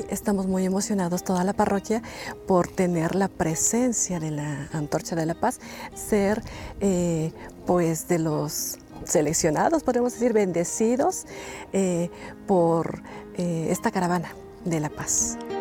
estamos muy emocionados, toda la parroquia, por tener la presencia de la Antorcha de la Paz, ser pues de los seleccionados, podemos decir, bendecidos por esta caravana de la paz.